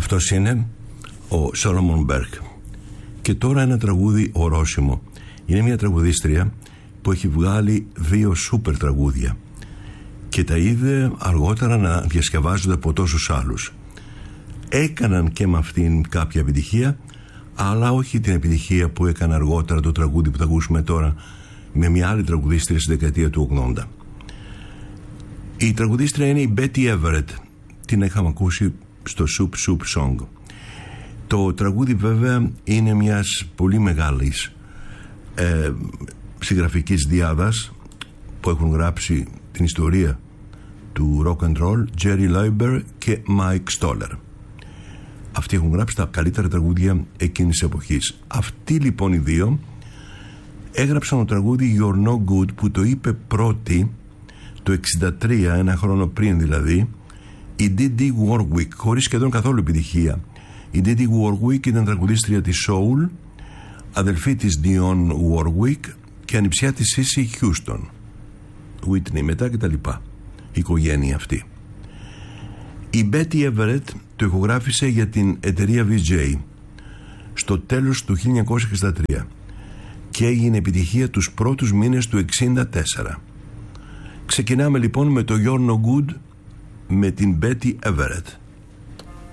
Αυτός είναι ο Σόλομον Μπέρκ. Και τώρα ένα τραγούδι ορόσημο. Είναι μια τραγουδίστρια που έχει βγάλει 2 σούπερ τραγούδια και τα είδε αργότερα να διασκευάζονται από τόσους άλλους. Έκαναν και με αυτήν κάποια επιτυχία, αλλά όχι την επιτυχία που έκανε αργότερα το τραγούδι που θα ακούσουμε τώρα με μια άλλη τραγουδίστρια στη δεκαετία του 80. Η τραγουδίστρια είναι η Betty Everett. Την είχαμε ακούσει στο Soup Soup Song. Το τραγούδι βέβαια είναι μιας πολύ μεγάλης συγγραφικής διάδας που έχουν γράψει την ιστορία του rock and roll, Jerry Leiber και Mike Stoller. Αυτοί έχουν γράψει τα καλύτερα τραγούδια εκείνης της εποχής. Αυτοί λοιπόν οι δύο έγραψαν το τραγούδι You're No Good, που το είπε πρώτη το 63, ένα χρόνο πριν δηλαδή, η Didi Warwick, χωρίς σχεδόν καθόλου επιτυχία. Η Didi Warwick ήταν τραγουδίστρια της Soul, αδελφή της Dionne Warwick και ανιψιά της Cissy Houston, Whitney μετά και τα λοιπά, η οικογένεια αυτή. Η Betty Everett το ηχογράφησε για την εταιρεία VJ στο τέλος του 1963 και έγινε επιτυχία τους πρώτους μήνες του 1964. Ξεκινάμε λοιπόν με το You're No Good με την Betty Everett.